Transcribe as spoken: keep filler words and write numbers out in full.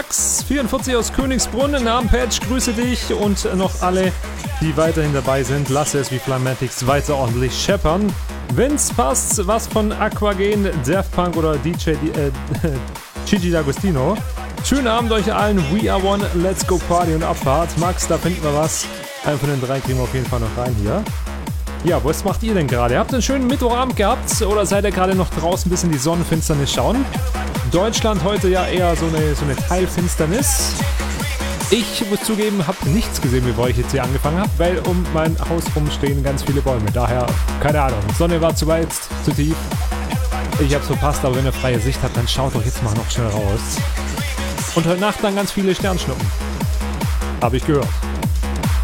Max vierundvierzig aus Königsbrunn, Namenpatch, grüße dich und noch alle, die weiterhin dabei sind. Lasse es wie Flamatics weiter ordentlich scheppern. Wenn's passt, was von Aquagen, Daft Punk oder D J äh, Gigi D'Agostino. Schönen Abend euch allen. We are one. Let's go Party und Abfahrt. Max, da finden wir was. Einen von den drei kriegen wir auf jeden Fall noch rein hier. Ja, was macht ihr denn gerade? Habt ihr einen schönen Mittwochabend gehabt oder seid ihr gerade noch draußen bis in die Sonnenfinsternis schauen? Deutschland heute ja eher so eine, so eine Teilfinsternis. Ich muss zugeben, habe nichts gesehen, bevor ich jetzt hier angefangen habe, weil um mein Haus rum stehen ganz viele Bäume. Daher, keine Ahnung, Sonne war zu weit, zu tief. Ich hab's verpasst, aber wenn ihr freie Sicht habt, dann schaut doch jetzt mal noch schnell raus. Und heute Nacht dann ganz viele Sternschnuppen. Habe ich gehört.